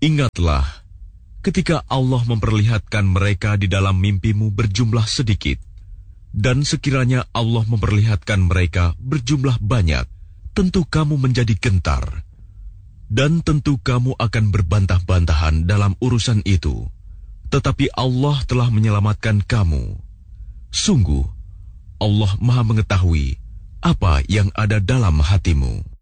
Ingatlah ketika Allah memperlihatkan mereka di dalam mimpimu berjumlah sedikit, dan sekiranya Allah memperlihatkan mereka berjumlah banyak, tentu kamu menjadi gentar, dan tentu kamu akan berbantah-bantahan dalam urusan itu. Tetapi Allah telah menyelamatkan kamu. Sungguh, Allah Maha mengetahui apa yang ada dalam hatimu.